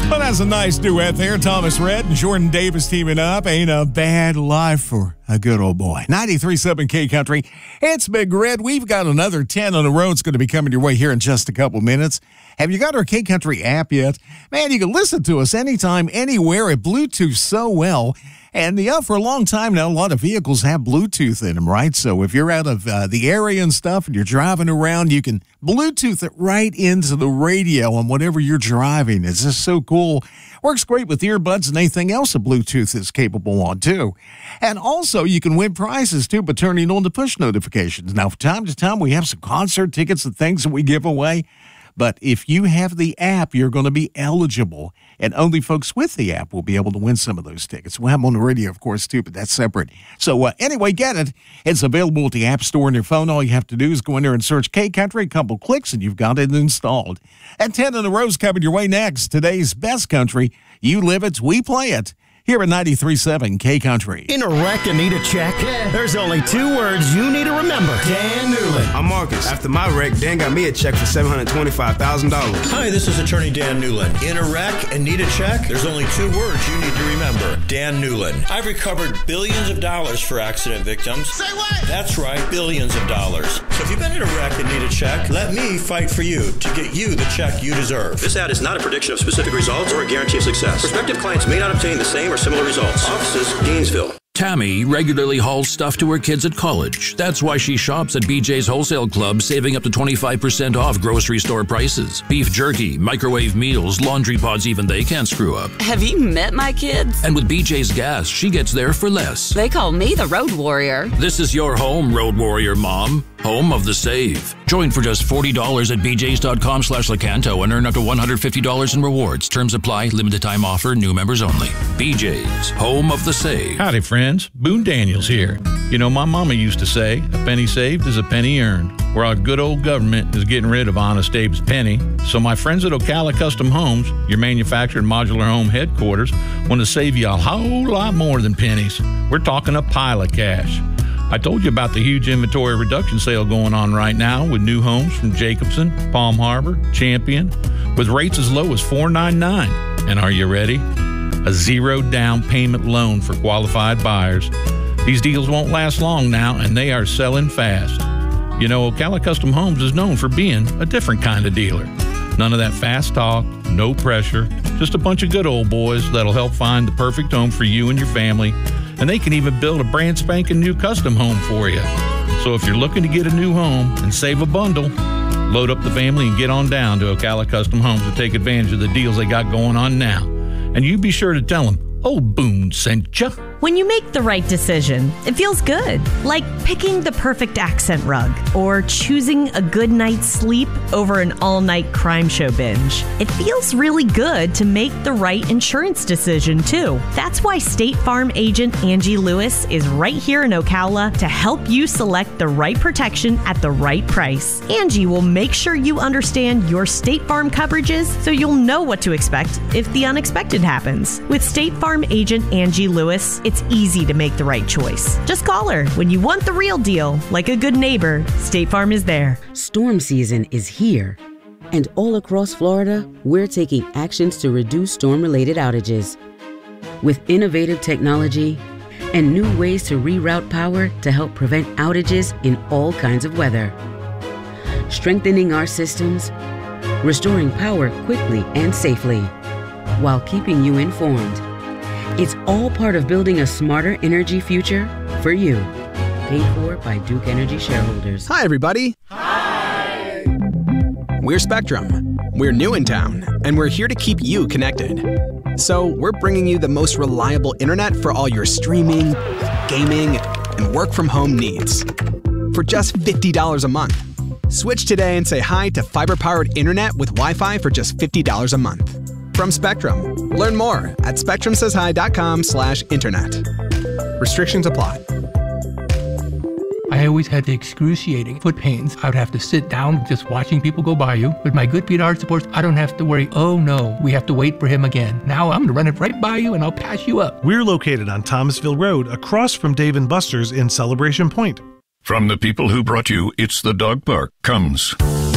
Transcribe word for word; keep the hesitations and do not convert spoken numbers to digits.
Well, that's a nice duet there. Thomas Rhett and Jordan Davis teaming up. Ain't a bad life for a good old boy. ninety-three point seven K Country. It's Big Red. We've got another ten on the road. It's going to be coming your way here in just a couple minutes. Have you got our K Country app yet? Man, you can listen to us anytime, anywhere. It Bluetooth so well. And yeah, for a long time now, a lot of vehicles have Bluetooth in them, right? So if you're out of uh, the area and stuff and you're driving around, you can Bluetooth it right into the radio on whatever you're driving. It's just so cool. Works great with earbuds and anything else that Bluetooth is capable on, too. And also, you can win prizes, too, by turning on the push notifications. Now, from time to time, we have some concert tickets and things that we give away. But if you have the app, you're going to be eligible, and only folks with the app will be able to win some of those tickets. We'll have them on the radio, of course, too, but that's separate. So uh, anyway, get it. It's available at the App Store on your phone. All you have to do is go in there and search K Country, a couple clicks, and you've got it installed. And ten in a row's coming your way next. Today's best country. You live it, we play it. Here at ninety-three point seven K Country. In a wreck and need a check? Yeah. There's only two words you need to remember. Dan Newland. I'm Marcus. After my wreck, Dan got me a check for seven hundred twenty-five thousand dollars. Hi, this is attorney Dan Newland. In a wreck and need a check? There's only two words you need to remember. Dan Newland. I've recovered billions of dollars for accident victims. Say what? That's right, billions of dollars. So if you've been in a wreck and need a check, let me fight for you to get you the check you deserve. This ad is not a prediction of specific results or a guarantee of success. Prospective clients may not obtain the same or similar results. Offices, Gainesville. Tammy regularly hauls stuff to her kids at college. That's why she shops at B J's Wholesale Club, saving up to twenty-five percent off grocery store prices. Beef jerky, microwave meals, laundry pods, even they can't screw up. Have you met my kids? And with B J's Gas, she gets there for less. They call me the Road Warrior. This is your home, Road Warrior Mom. Home of the save. Join for just forty dollars at bjs.com slash Lacanto and earn up to one hundred fifty dollars in rewards. Terms apply. Limited time offer. New members only. B J's. Home of the save. Howdy, friends. Boone Daniels here. You know, my mama used to say, a penny saved is a penny earned. Well, our good old government is getting rid of Honest Abe's penny. So my friends at Ocala Custom Homes, your manufactured modular home headquarters, want to save you a whole lot more than pennies. We're talking a pile of cash. I told you about the huge inventory reduction sale going on right now with new homes from Jacobson, Palm Harbor, Champion, with rates as low as four ninety-nine. And are you ready? A zero down payment loan for qualified buyers. These deals won't last long now, and they are selling fast. You know, Ocala Custom Homes is known for being a different kind of dealer. None of that fast talk, no pressure, just a bunch of good old boys that'll help find the perfect home for you and your family. And they can even build a brand spanking new custom home for you. So if you're looking to get a new home and save a bundle, load up the family and get on down to Ocala Custom Homes to take advantage of the deals they got going on now. And you be sure to tell them, Old Boone sent ya. When you make the right decision, it feels good. Like picking the perfect accent rug or choosing a good night's sleep over an all-night crime show binge. It feels really good to make the right insurance decision, too. That's why State Farm agent Angie Lewis is right here in Ocala to help you select the right protection at the right price. Angie will make sure you understand your State Farm coverages so you'll know what to expect if the unexpected happens. With State Farm agent Angie Lewis, it's easy to make the right choice. Just call her when you want the real deal. Like a good neighbor, State Farm is there. Storm season is here. And all across Florida, we're taking actions to reduce storm-related outages. With innovative technology and new ways to reroute power to help prevent outages in all kinds of weather. Strengthening our systems, restoring power quickly and safely, while keeping you informed. It's all part of building a smarter energy future for you. Paid for by Duke Energy shareholders. Hi, everybody. Hi. We're Spectrum. We're new in town, and we're here to keep you connected. So we're bringing you the most reliable internet for all your streaming, gaming, and work-from-home needs. For just fifty dollars a month. Switch today and say hi to fiber-powered internet with Wi-Fi for just fifty dollars a month. From Spectrum. Learn more at spectrumsayshi.com slash internet. Restrictions apply. I always had the excruciating foot pains. I would have to sit down just watching people go by you. With my Good Feet Art Supports, I don't have to worry, oh no, we have to wait for him again. Now I'm going to run it right by you and I'll pass you up. We're located on Thomasville Road across from Dave and Buster's in Celebration Point. From the people who brought you It's the Dog Park comes